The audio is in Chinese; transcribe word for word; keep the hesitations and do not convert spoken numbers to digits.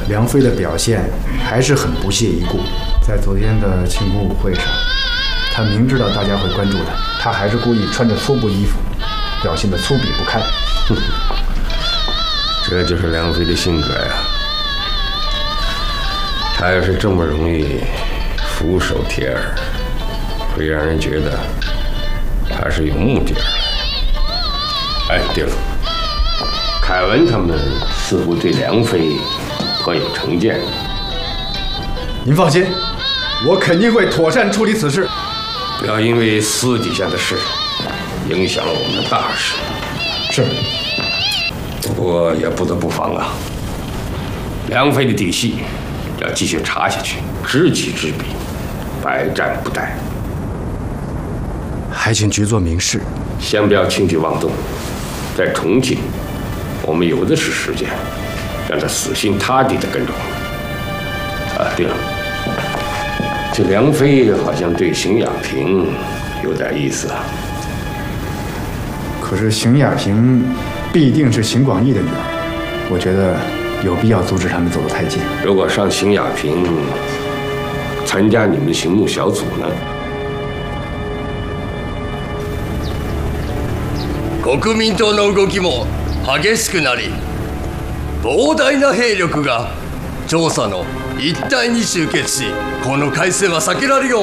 梁妃的表现还是很不屑一顾。在昨天的庆功舞会上，她明知道大家会关注她，她还是故意穿着粗布衣服，表现得粗鄙不堪。 这就是梁妃的性格呀。她要是这么容易俯首帖耳，会让人觉得她是有目的而来。哎，对了，凯文他们似乎对梁妃颇有成见。 您放心，我肯定会妥善处理此事。 不要因为私底下的事影响了我们的大事。 是。 不过也不得不防啊，梁妃的底细要继续查下去，知己知彼，百战不殆。 还请局座明示。 先不要轻举妄动，在重庆，我们有的是时间，让他死心塌地地跟着我们。啊，对了，这梁妃好像对邢雅萍有点意思啊。 可是邢雅萍必定是邢广义的女儿，我觉得有必要阻止他们走得太近。 如果让邢雅萍参加你们的醒目小组呢？ 国民党の動きも激しくなり、膨大な兵力が調査の一帯に集結し、この海戦は避けられよう